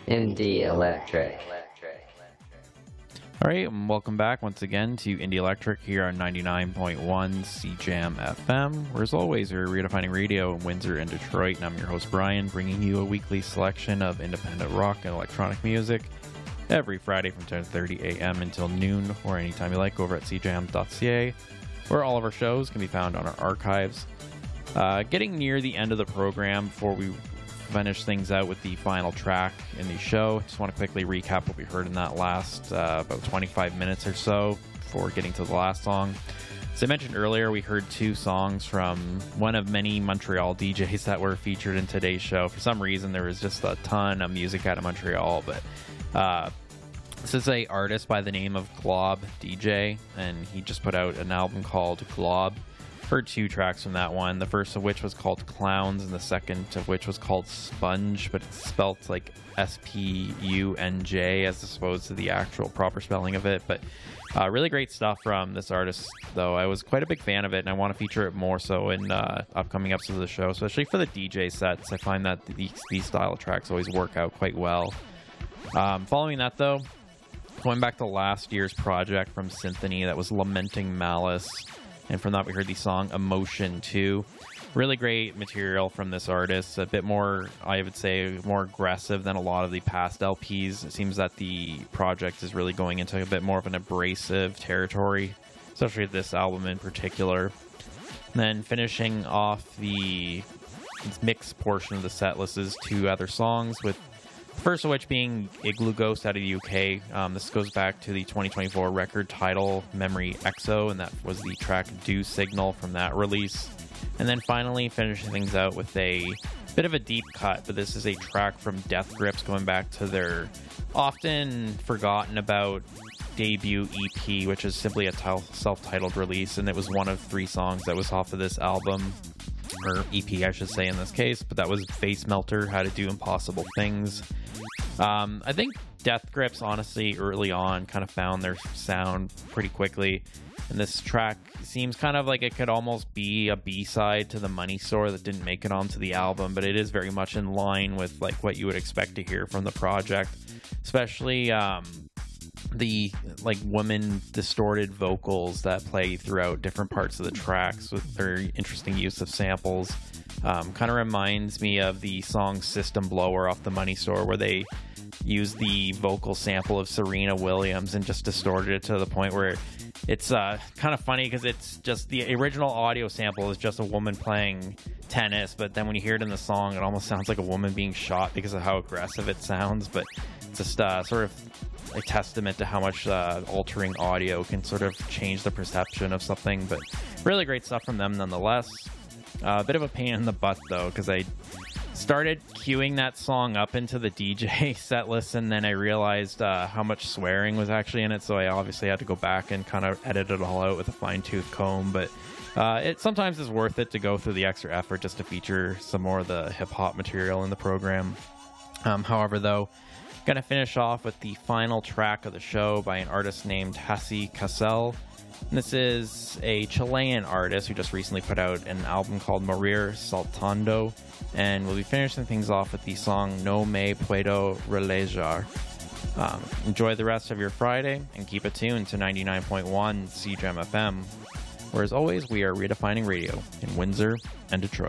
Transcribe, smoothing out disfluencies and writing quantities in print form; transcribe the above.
Indie Electric. All right, and welcome back once again to Indie Electric here on 99.1 CJAM FM, where as always, we're redefining radio in Windsor and Detroit, and I'm your host Brian, bringing you a weekly selection of independent rock and electronic music every Friday from 10:30 a.m. until noon, or anytime you like, over at cjam.ca, where all of our shows can be found on our archives. Getting near the end of the program, before we finish things out with the final track in the show, just want to quickly recap what we heard in that last about 25 minutes or so before getting to the last song. As I mentioned earlier, we heard two songs from one of many Montreal DJs that were featured in today's show. For some reason, there was just a ton of music out of Montreal, but this is a artist by the name of Glob DJ, and he just put out an album called Glob. Heard two tracks from that one, the first of which was called Clowns, and the second of which was called Sponge, but it's spelled like S-P-U-N-J as opposed to the actual proper spelling of it. But really great stuff from this artist, though. I was quite a big fan of it, and I want to feature it more so in upcoming episodes of the show, especially for the DJ sets. I find that these style of tracks always work out quite well. Following that, though, going back to last year's project from Symphony, that was Lamenting Malice. And from that, we heard the song Emotion 2. Really great material from this artist. A bit more, I would say, more aggressive than a lot of the past LPs. It seems that the project is really going into a bit more of an abrasive territory, especially with this album in particular. And then finishing off the mixed portion of the set list is two other songs, with the first of which being Igloo Ghost out of the UK. This goes back to the 2024 record title, Memory EXO, and that was the track Do Signal from that release. And then finally finishing things out with a bit of a deep cut, but this is a track from Death Grips, going back to their often forgotten about debut EP, which is simply a self-titled release, and it was one of three songs that was off of this album, or EP I should say in this case, but that was Face Melter, How to Do Impossible Things. I think Death Grips, honestly, early on kind of found their sound pretty quickly, and this track seems kind of like it could almost be a B-side to the Money Store that didn't make it onto the album, but it is very much in line with like what you would expect to hear from the project, especially the like woman distorted vocals that play throughout different parts of the tracks with very interesting use of samples. Kind of reminds me of the song System Blower off the Money Store, where they used the vocal sample of Serena Williams and just distorted it to the point where it's kind of funny, because it's just the original audio sample is just a woman playing tennis, but then when you hear it in the song, it almost sounds like a woman being shot because of how aggressive it sounds. But it's just sort of a testament to how much altering audio can sort of change the perception of something. But really great stuff from them nonetheless. A bit of a pain in the butt, though, because I started queuing that song up into the DJ set list, and then I realized how much swearing was actually in it, so I obviously had to go back and kind of edit it all out with a fine-tooth comb. But it sometimes is worth it to go through the extra effort just to feature some more of the hip-hop material in the program. However, though, gonna finish off with the final track of the show by an artist named Hassi Cassel. This is a Chilean artist who just recently put out an album called Morir Saltando, and we'll be finishing things off with the song No Me Puedo Relajar. Enjoy the rest of your Friday, and keep it tuned to 99.1 CJAM FM, where as always we are redefining radio in Windsor and Detroit.